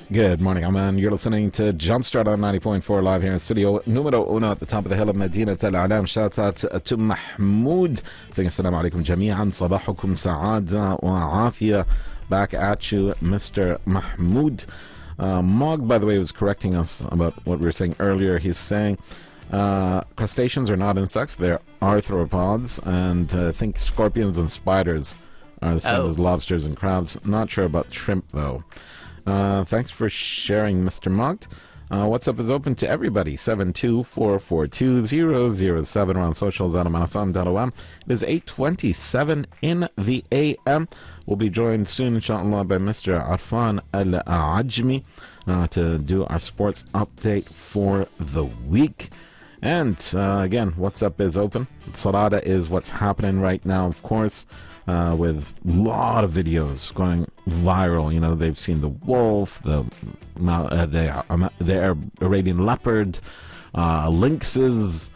Good morning, Oman. You're listening to Jumpstart on 90.4 live here in studio numero uno at the top of the hill of Medina Al Alam. Shout out to Mahmoud saying assalamu alaikum jami'an, sabahukum sa'ada wa afia. Back at you, Mr. Mahmoud. Mog, by the way, was correcting us about what we were saying earlier. He's saying crustaceans are not insects, they're arthropods, and I think scorpions and spiders are the same as lobsters and crabs. Not sure about shrimp, though. Thanks for sharing, Mr. Mogged. What's Up is open to everybody. 724420007. We're on socials at amanfm.om. It is 8:27 in the AM. We'll be joined soon, inshallah, by Mr. Arfan Al-Ajmi to do our sports update for the week. And again, What's Up is open. Sarada is what's happening right now, of course, with a lot of videos going viral. You know, they've seen the wolf, the Arabian leopard, lynxes,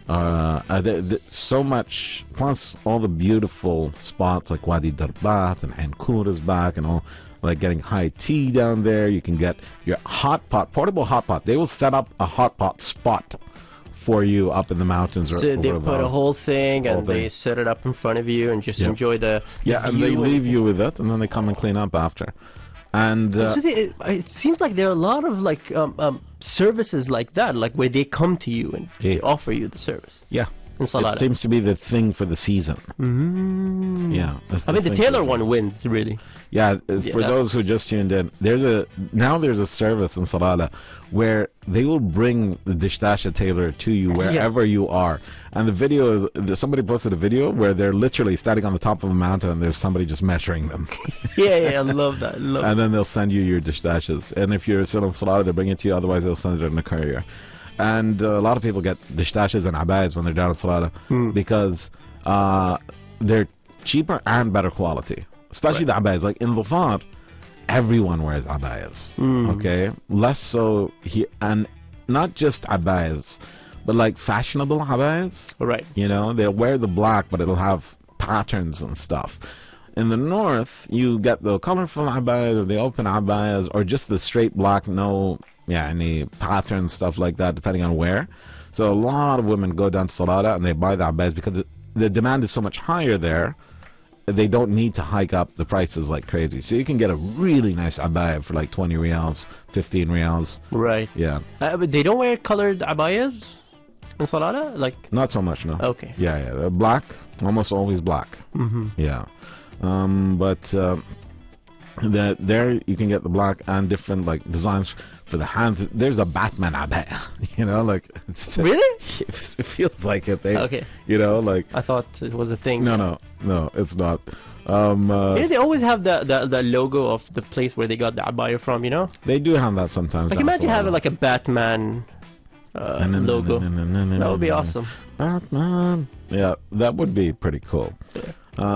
so much. Plus all the beautiful spots like Wadi Darbat and Ankur is back and all. Like getting high tea down there. You can get your hot pot, portable hot pot. They will set up a hot pot spot for you up in the mountains. So they put a whole thing and they set it up in front of you and just enjoy the and they leave you with it, and then they come and clean up after. And so it seems like there are a lot of like services like that, like where they come to you and they offer you the service. Yeah. In Salada. It seems to be the thing for the season. Yeah. I mean, the Taylor one wins, really. Yeah, for those who just tuned in, there's a service in Salala where they will bring the Dishtasha tailor to you wherever you are. And the video is, somebody posted a video where they're literally standing on the top of a mountain and there's somebody just measuring them. I love that. And then they'll send you your Dishtashas. And if you're still in Salala, they'll bring it to you. Otherwise, they'll send it in a courier. And a lot of people get dishtashas and abayas when they're down in Salada because they're cheaper and better quality. Especially the abayas. Like in Dhufar, everyone wears abayas. Okay? Less so here. And not just abayas, but like fashionable abayas. Right. You know, they'll wear the black, but it'll have patterns and stuff. In the north, you get the colorful abayas or the open abayas or just the straight black, any pattern, stuff like that, depending on where. So a lot of women go down to Salada and they buy the abayas because the demand is so much higher there. They don't need to hike up the prices like crazy. So you can get a really nice abaya for like 20 riyals, 15 riyals. Right. Yeah. But they don't wear colored abayas in Salada? Not so much, no. Okay. Yeah. Black, almost always black. Yeah. There you can get the black and different like designs for the hands. There's a Batman abaya, really? It feels like it. Okay. I thought it was a thing. No, it's not. They always have the logo of the place where they got the abaya from. They do have that sometimes. Like imagine having like a Batman logo. That would be awesome. Batman. Yeah, that would be pretty cool. Yeah.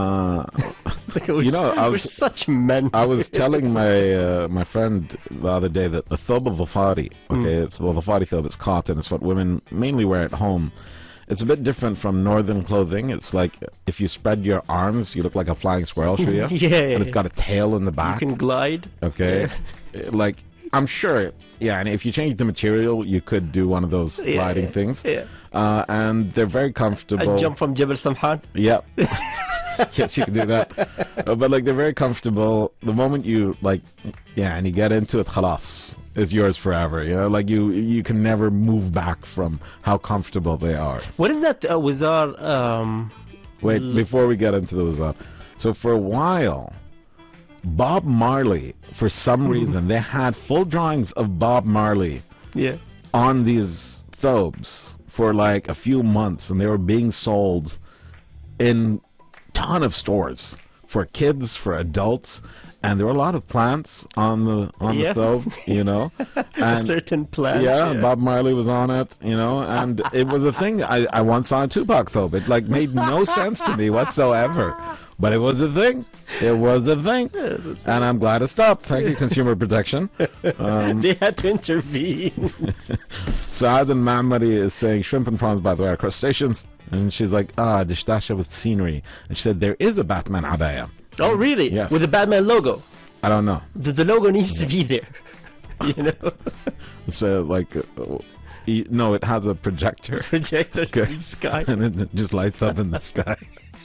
We're such men. I was telling my friend the other day that the thob of Dhufari, it's the Dhufari thob, it's cotton, it's what women mainly wear at home. It's a bit different from northern clothing. It's like if you spread your arms, you look like a flying squirrel, Shriya. And it's got a tail in the back. You can glide. Okay. Like, I'm sure, and if you change the material, you could do one of those gliding things. Yeah. And they're very comfortable. I jump from Jabal Samhan. Yep. Yes, you can do that. But like they're very comfortable. The moment you and you get into it, khalas, it's yours forever. Like you can never move back from how comfortable they are. What is that wizard? Wait, before we get into the wizard. So for a while, Bob Marley, for some reason, they had full drawings of Bob Marley on these thobes for like a few months, and they were being sold in ton of stores for kids, for adults, and there were a lot of plants on the thobe, And a certain plant. Bob Marley was on it, and it was a thing. I once saw a Tupac thobe. It made no sense to me whatsoever. But it was a thing. It was a thing. And I'm glad it stopped. Thank you, Consumer Protection. They had to intervene. Saad al-Ma'mari is saying shrimp and prawns, by the way, are crustaceans. And she's like, Dishtasha with scenery. And she said, there is a Batman abaya. Oh, really? Yes. With the Batman logo? I don't know. The logo needs to be there. You know, So like, no, it has a projector. projector in the sky. And it just lights up in the sky.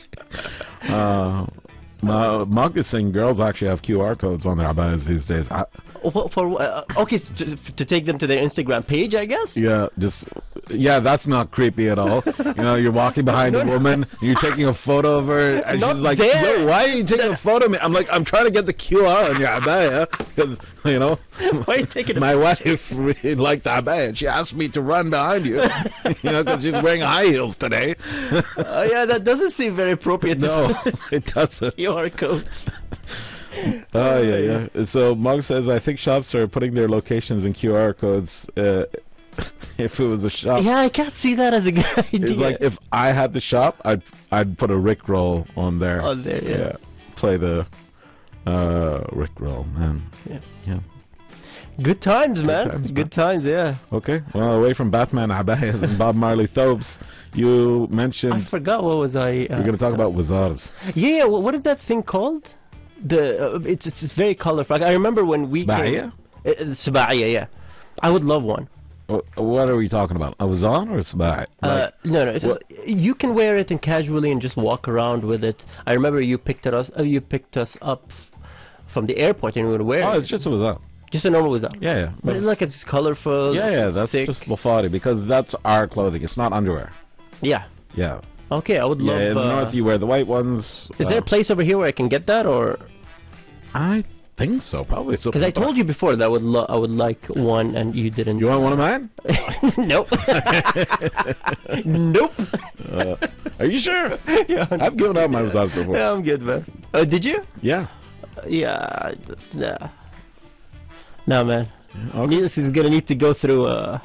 Mark is saying girls actually have QR codes on their abayas these days. Okay, to take them to their Instagram page, I guess. Yeah, that's not creepy at all. You know, you're walking behind a woman, you're taking a photo of her, and Not she's like, there. "Yo, why are you taking a photo of me?" I'm like, "I'm trying to get the QR on your abaya because you know, Why are you taking my wife really liked the abaya, and she asked me to run behind you, you know, because she's wearing high heels today." Yeah, that doesn't seem very appropriate. No, it doesn't. QR codes. Oh yeah. So Mug says, I think shops are putting their locations in QR codes. If it was a shop, Yeah, I can't see that as a good idea. it's like if I had the shop, I'd put a Rickroll on there. On there, yeah. Play the Rickroll, man. Yeah. Good times, man. times, Good times, yeah. Okay. Well, away from Batman abayas and Bob Marley thobes, you mentioned I forgot what was I. we're going to talk about wazars. Yeah. What is that thing called? It's very colorful. Like, I remember when we Sabaiya? Sabaiya, yeah. I would love one. What are we talking about? A wazar or a sabai? No. It's just, you can wear it and casually and just walk around with it. I remember you picked us up from the airport and we would wear Oh, it. it's just a wazar. Just a normal wazar. Yeah. But it's like it's colorful. Yeah, it's that's thick. just lafari because that's our clothing. It's not underwear. Yeah. Yeah. Okay, I would love. Yeah, in the north you wear the white ones. Is there a place over here where I can get that, or? I think so, probably. Because I told you before that I would like one, and you didn't. You want one of mine? Nope. Nope. Are you sure? Yeah, I've given out my results before. Yeah, I'm good, man. Did you? Yeah. Yeah, just nah. Nah, man. Okay. This is gonna need to go through.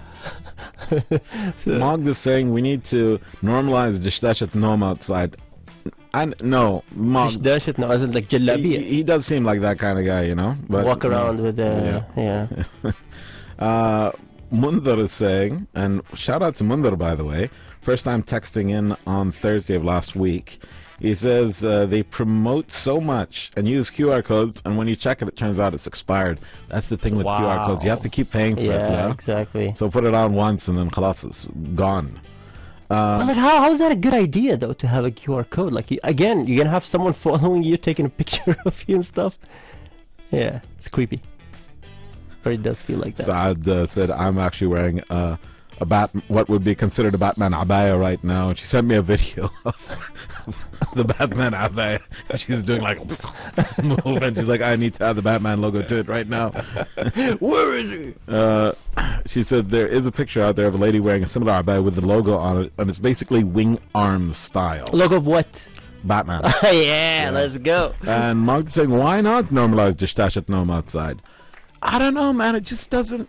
Mog is saying we need to normalize dishtashat nom outside. And no, Mog. Dashit, no, isn't like jalabiya. He does seem like that kind of guy, you know. But Walk around with Yeah. yeah. Mundar is saying, and shout out to Mundar, by the way, first time texting in on Thursday of last week. He says they promote so much and use QR codes, and when you check it, it turns out it's expired. That's the thing with QR codes. You have to keep paying for it. Yeah, Yeah, exactly. So put it on once, and then khalas, it's gone. But like, how is that a good idea though to have a QR code? Like, again, you're gonna have someone following you, taking a picture of you and stuff. Yeah, it's creepy. Or it does feel like that. Saad said, I'm actually wearing what would be considered a Batman abaya right now. And she sent me a video of the Batman abaya. She's doing like move, and she's like, I need to add the Batman logo to it right now. Where is he? She said there is a picture out there of a lady wearing a similar abaya with the logo on it, and it's basically wing arms style. Logo of what? Batman. Yeah, let's go. And Mark saying, why not normalize dishtashat nom outside? I don't know, man. It just doesn't.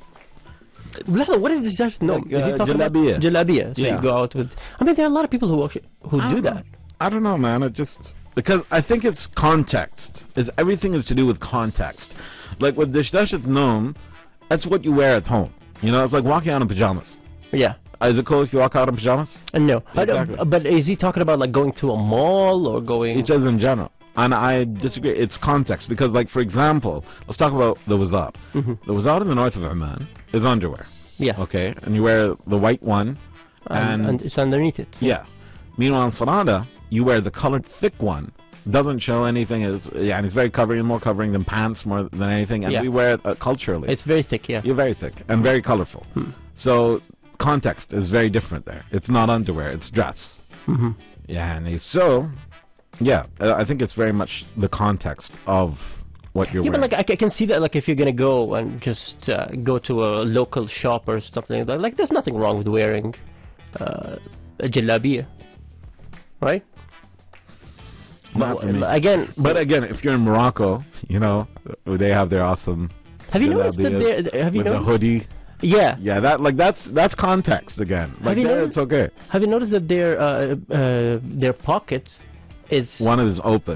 What is this? No, Like, is he talking about jalabiya. jalabiya? So Yeah. you go out with. I mean, there are a lot of people who do that. I don't know, man. It just because I think it's context. Everything is to do with context. Like with dishtashat nom, that's what you wear at home. You know, it's like walking out in pajamas. Yeah. Is it cool if you walk out in pajamas? No, Exactly. but is he talking about like going to a mall or going? It says in general. And I disagree. It's context because, like, for example, let's talk about the wazar. The wazar in the north of Oman is underwear. Yeah. Okay, and you wear the white one, and it's underneath it. yeah. Meanwhile, in Sarada, you wear the colored thick one. Doesn't show anything. And it's very covering, more covering than pants, more than anything. And Yeah. we wear it culturally. It's very thick. Yeah. You're very thick and very colorful. So context is very different there. It's not underwear. It's dress. Yeah, and so. Yeah, I think it's very much the context of what you're Yeah, but wearing. like I can see that, like if you're gonna go and just go to a local shop or something like that, like there's nothing wrong with wearing a jalabiya, right? Not for me. Again, But again, if you're in Morocco, you know, they have their awesome. have you noticed that jalabiyas have you with the noticed? hoodie? Yeah. Yeah, that's context again. Like you there, noticed- it's okay. Have you noticed that their pocket is One is open.